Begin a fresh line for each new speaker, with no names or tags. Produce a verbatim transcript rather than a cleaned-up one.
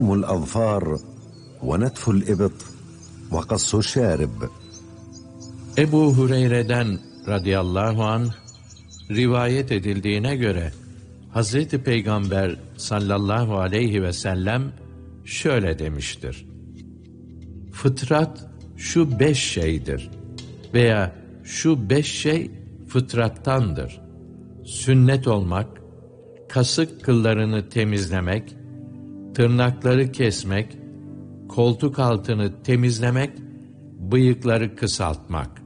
الأظفار ونتف الإبط وقص الشارب.
Ebu Hureyre'den radıyallahu anh rivayet edildiğine göre Hazreti Peygamber sallallahu aleyhi ve sellem şöyle demiştir: Fıtrat şu beş şeydir veya şu beş şey fıtrattandır. Sünnet olmak, kasık kıllarını temizlemek, tırnakları kesmek, koltuk altını temizlemek, bıyıkları kısaltmak.